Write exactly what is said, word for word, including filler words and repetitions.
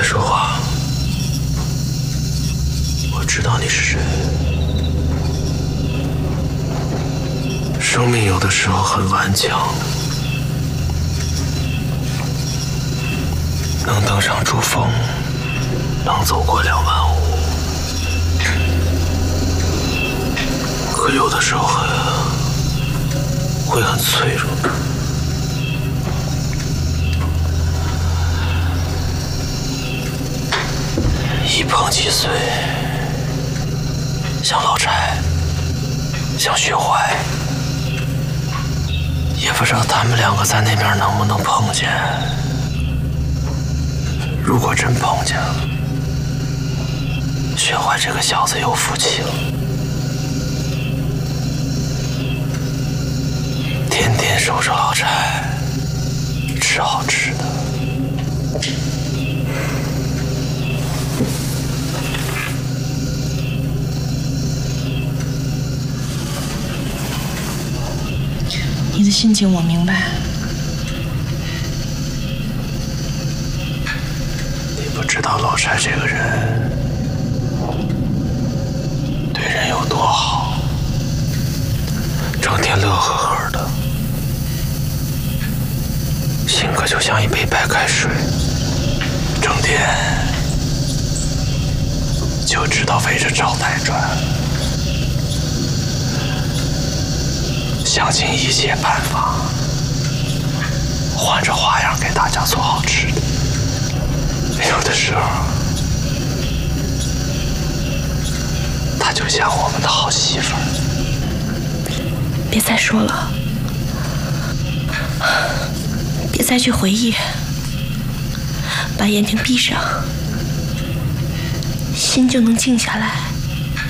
说话，我知道你是谁。生命有的时候很顽强，能登上珠峰，能走过两万五，可有的时候很会很脆弱。一碰即碎，像老柴，像雪怀，也不知道他们两个在那边能不能碰见。如果真碰见了，雪怀这个小子有福气了，天天守着老柴，吃好吃的。 你的心情我明白。 你不知道老柴这个人对人有多好，整天乐呵呵的，性格就像一杯白开水，整天就知道围着招待转，想尽一切办法，换着花样给大家做好吃的。有的时候，她就像我们的好媳妇儿。 别再说了，别再去回忆，把眼睛闭上，心就能静下来。